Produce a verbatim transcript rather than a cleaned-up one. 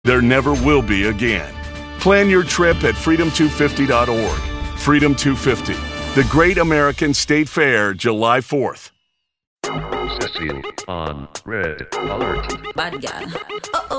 there never will be again. Plan your trip at freedom two fifty dot org. Freedom two fifty, the Great American State Fair, July fourth. Cecile on Red Alert. Bad guy. Uh-oh.